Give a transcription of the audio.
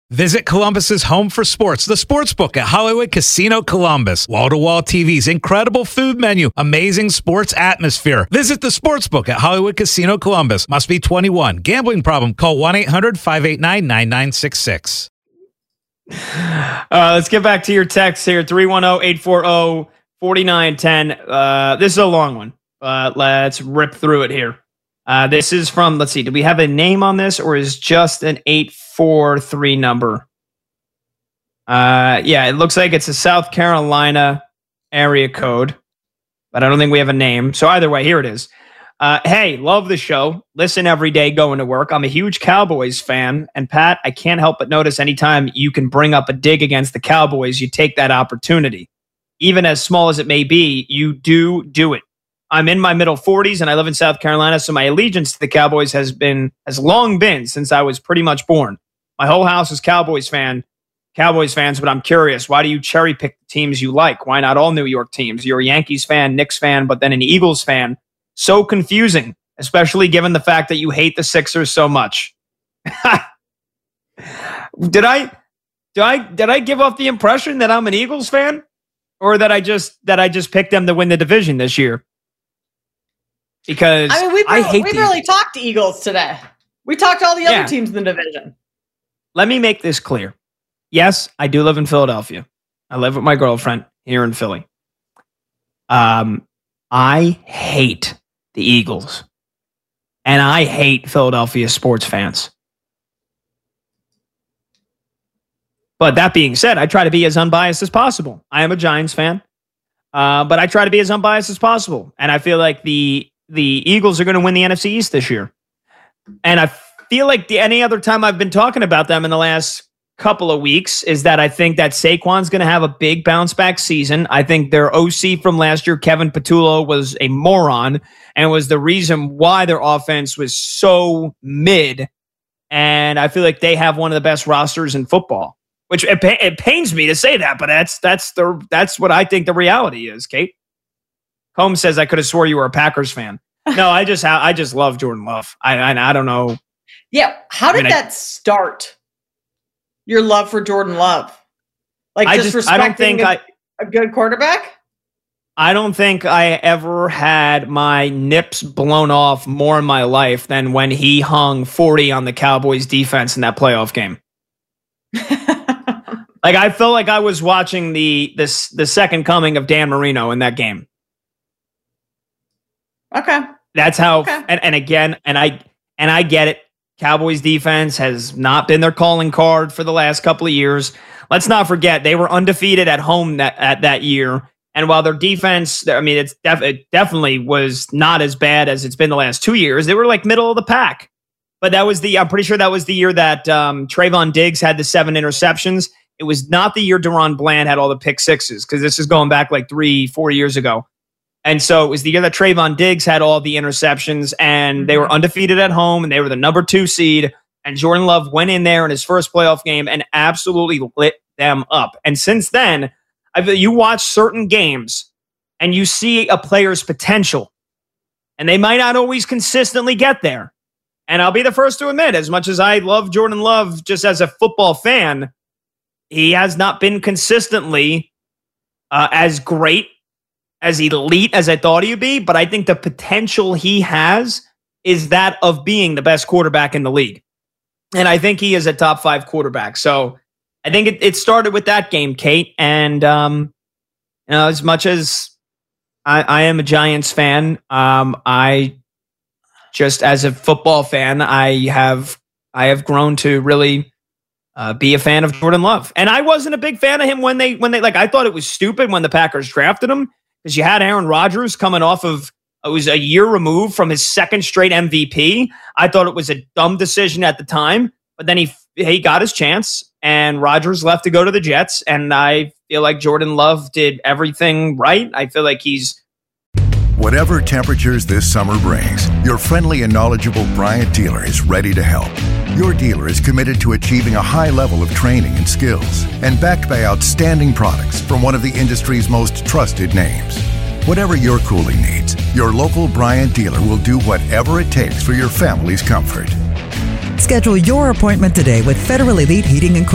Visit Columbus's home for sports, the Sportsbook at Hollywood Casino Columbus. Wall-to-wall TVs, incredible food menu, amazing sports atmosphere. Visit the Sportsbook at Hollywood Casino Columbus. Must be 21. Gambling problem? Call 1-800-589-9966. Let's get back to your text here. 310-840-4910. This is a long one, but let's rip through it here. This is from, let's see, do we have a name on this or is just an 843 number? Yeah, it looks like it's a South Carolina area code, but I don't think we have a name. So either way, here it is. Hey, love the show. Listen every day going to work. I'm a huge Cowboys fan. And Pat, I can't help but notice anytime you can bring up a dig against the Cowboys, you take that opportunity. Even as small as it may be, you do it. I'm in my middle 40s and I live in South Carolina, so my allegiance to the Cowboys has long been since I was pretty much born. My whole house is Cowboys fans, but I'm curious, why do you cherry pick the teams you like? Why not all New York teams? You're a Yankees fan, Knicks fan, but then an Eagles fan. So confusing, especially given the fact that you hate the Sixers so much. Did I give off the impression that I'm an Eagles fan? Or that I just picked them to win the division this year? Because we barely talked to Eagles today. We talked to all the other teams in the division. Let me make this clear. Yes, I do live in Philadelphia. I live with my girlfriend here in Philly. I hate the Eagles. And I hate Philadelphia sports fans. But that being said, I try to be as unbiased as possible. I am a Giants fan. But I try to be as unbiased as possible. And I feel like the Eagles are going to win the NFC East this year. And I feel like any other time I've been talking about them in the last couple of weeks is that I think that Saquon's going to have a big bounce back season. I think their OC from last year, Kevin Patullo, was a moron and was the reason why their offense was so mid. And I feel like they have one of the best rosters in football, which it pains me to say that, but that's what I think the reality is, Kate. Combs says, I could have swore you were a Packers fan. No, I just love Jordan Love. I don't know. Yeah. How did that start? Your love for Jordan Love? Like just respecting a good quarterback? I don't think I ever had my nips blown off more in my life than when he hung 40 on the Cowboys defense in that playoff game. Like I felt like I was watching the second coming of Dan Marino in that game. Okay. That's how and I get it. Cowboys defense has not been their calling card for the last couple of years. Let's not forget they were undefeated at home that year. And while their defense, I mean, it definitely was not as bad as it's been the last 2 years. They were like middle of the pack. But I'm pretty sure that was the year that Trayvon Diggs had the 7 interceptions. It was not the year Deron Bland had all the pick sixes, because this is going back like 3-4 years ago. And so it was the year that Trayvon Diggs had all the interceptions, and they were undefeated at home, and they were the number 2 seed. And Jordan Love went in there in his first playoff game and absolutely lit them up. And since then, you watch certain games and you see a player's potential, and they might not always consistently get there. And I'll be the first to admit, as much as I love Jordan Love just as a football fan, he has not been consistently as great, as elite as I thought he would be. But I think the potential he has is that of being the best quarterback in the league. And I think he is a top 5 quarterback. So I think it started with that game, Kate. And as much as I am a Giants fan, I just as a football fan, I have grown to really be a fan of Jordan Love. And I wasn't a big fan of him when they like, I thought it was stupid when the Packers drafted him, because you had Aaron Rodgers coming off of, it was a year removed from his 2nd straight MVP. I thought it was a dumb decision at the time, but then he got his chance and Rodgers left to go to the Jets. And I feel like Jordan Love did everything right. I feel like he's... Whatever temperatures this summer brings, your friendly and knowledgeable Bryant dealer is ready to help. Your dealer is committed to achieving a high level of training and skills, and backed by outstanding products from one of the industry's most trusted names. Whatever your cooling needs, your local Bryant dealer will do whatever it takes for your family's comfort. Schedule your appointment today with Federal Elite Heating and Cooling.